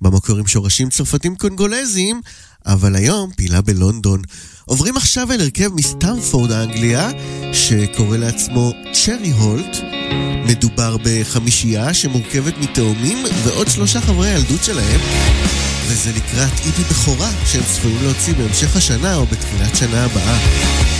במקור עם שורשים צרפתים קונגולזיים, אבל היום פעילה בלונדון. עוברים עכשיו אל הרכב מסטמפורד האנגליה, שקורא לעצמו צ'רי הולט. מדובר בחמישייה שמורכבת מתאומים ועוד 3 חברי הילדות שלהם, וזה לקראת איפי בכורה שהם צפויים להוציא בהמשך השנה או בתחילת שנה הבאה.